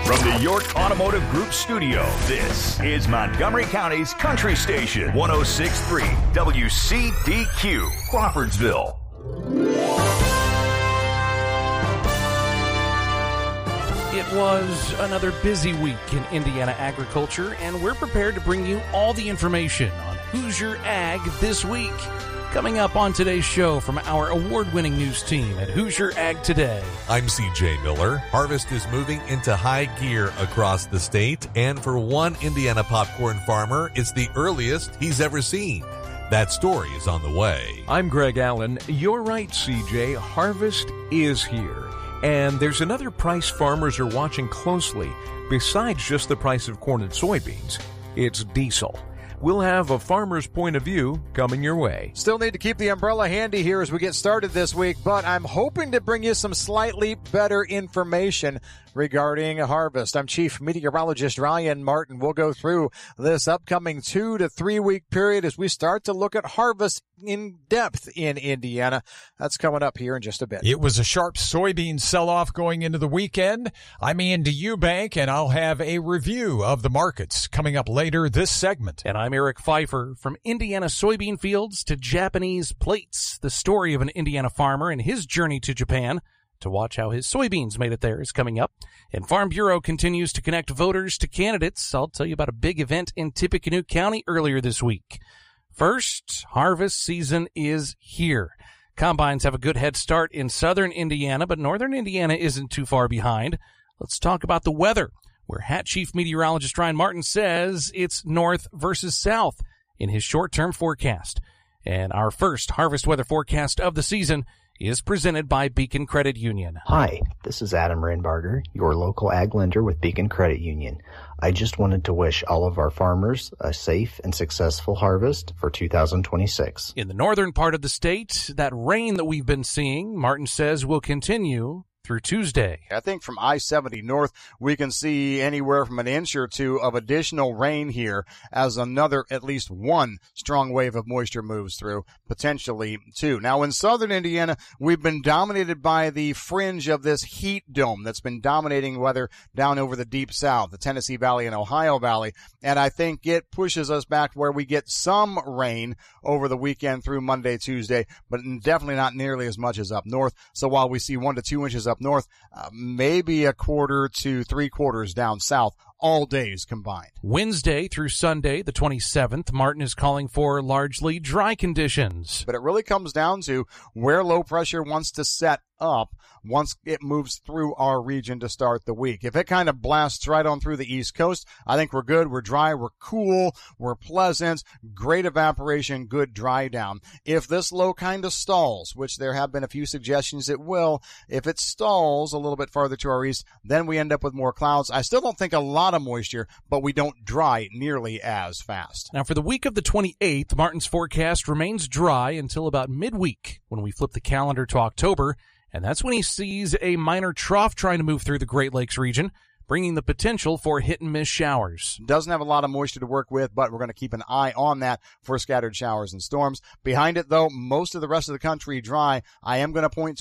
From the York Automotive Group studio, this is Montgomery County's Country Station, 106.3 WCDQ, Crawfordsville. It was another busy week in Indiana agriculture, and we're prepared to bring you all the information on Hoosier Ag this week. Coming up on today's show from our award-winning news team at Hoosier Ag Today. I'm CJ Miller. Harvest is moving into high gear across the state, and for one Indiana popcorn farmer, it's the earliest he's ever seen. That story is on the way. I'm Greg Allen. You're right, CJ. Harvest is here. And there's another price farmers are watching closely besides just the price of corn and soybeans. It's diesel. We'll have a farmer's point of view coming your way. Still need to keep the umbrella handy here as we get started this week, but I'm hoping to bring you some slightly better information regarding harvest. I'm Chief Meteorologist Ryan Martin. We'll go through this upcoming 2 to 3 week period as we start to look at harvest in depth in Indiana. That's coming up here in just a bit. It was a sharp soybean sell-off going into the weekend. I'm Andy Eubank, and I'll have a review of the markets coming up later this segment. And I'm Eric Pfeiffer. From Indiana soybean fields to Japanese plates, the story of an Indiana farmer and his journey to Japan to watch how his soybeans made it there is coming up. And Farm Bureau continues to connect voters to candidates. I'll tell you about a big event in Tippecanoe County earlier this week. First, harvest season is here. Combines have a good head start in southern Indiana, but northern Indiana isn't too far behind. Let's talk about the weather, where Hat Chief Meteorologist Ryan Martin says it's north versus south in his short-term forecast. And our first harvest weather forecast of the season is presented by Beacon Credit Union. Hi, this is Adam Reinbarger, your local ag lender with Beacon Credit Union. I just wanted to wish all of our farmers a safe and successful harvest for 2026. In the northern part of the state, that rain that we've been seeing, Martin says, will continue through Tuesday. I think from I-70 north, we can see anywhere from an inch or two of additional rain here as another, at least one strong wave of moisture moves through, potentially two. Now, in southern Indiana, we've been dominated by the fringe of this heat dome that's been dominating weather down over the deep south, the Tennessee Valley and Ohio Valley, and I think it pushes us back where we get some rain over the weekend through Monday, Tuesday, but definitely not nearly as much as up north. So while we see 1 to 2 inches up north, maybe a quarter to 3/4 down south, all days combined. Wednesday through Sunday, the 27th, Martin is calling for largely dry conditions. But it really comes down to where low pressure wants to set up once it moves through our region to start the week. If it kind of blasts right on through the East Coast, I think we're good, we're dry, we're cool, we're pleasant, great evaporation, good dry down. If this low kind of stalls, which there have been a few suggestions it will, if it stalls a little bit farther to our east, then we end up with more clouds. I still don't think a lot of moisture, but we don't dry nearly as fast. Now for the week of the 28th, Martin's forecast remains dry until about midweek when we flip the calendar to October. And that's when he sees a minor trough trying to move through the Great Lakes region, bringing the potential for hit-and-miss showers. Doesn't have a lot of moisture to work with, but we're going to keep an eye on that for scattered showers and storms. Behind it, though, most of the rest of the country dry. I am going to point